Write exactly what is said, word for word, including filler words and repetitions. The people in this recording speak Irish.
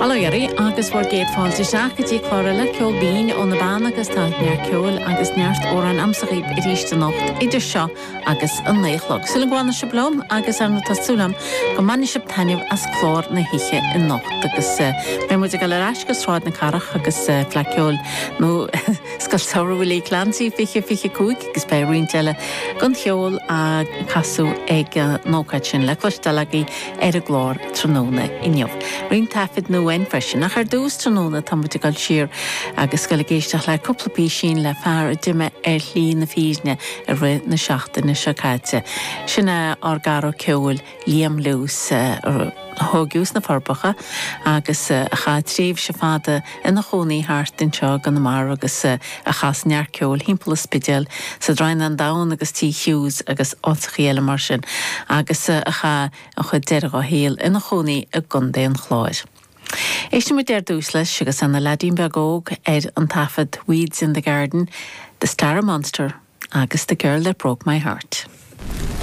Palairí agus bhór géadfáil de seach go dtí chláirla ceol bín ó na bán agus tá near ceol agus neart ó an amsaghíb i ríiste nocht idir seo agus an néichlog. Sula ghána se blom agus an tasúlam go manni se taineh as chlár na hiche in nocht agus mé mu go le reisgus ráid na carach agus flaceol nó scal saoir bhfuil clansaí fiche fiche cúig agus be rionteile gon cheol a casú ag nócaid sin le cloistealaí ar a glár tróna inniuh. Rion tafid nó en freisin nach ar dús tróna tá muid gal siar agus go le géisteach le cúpla bí sin le fear a duime ar hlí na físne ar ri na seachta na seacáte. Sinna ar garó ceol Liam Lewis ar thógiús na forbacha agus a cha tríomh se fada ina chonaí háirtin seo gan na mar agus a chas nearceol himpeall spidéal sa drain an dain agus tí Hughes agus áitchéile mar sin agus a cha a chu deire go héal ina chonaí a gundéon chláir. Éiste mu déir dús leis agus anna ledín begóg ar an tafad Weeds in the Garden, The Star Monster agus The Girl That Broke My Heart.